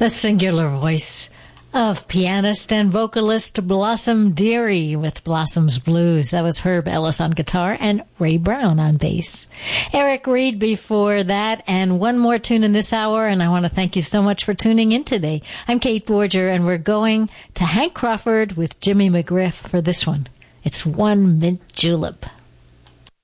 The singular voice of pianist and vocalist Blossom Dearie with Blossom's Blues. That was Herb Ellis on guitar and Ray Brown on bass. Eric Reed before that, and one more tune in this hour, and I want to thank you so much for tuning in today. I'm Kate Borger, and we're going to Hank Crawford with Jimmy McGriff for this one. It's One Mint Julep.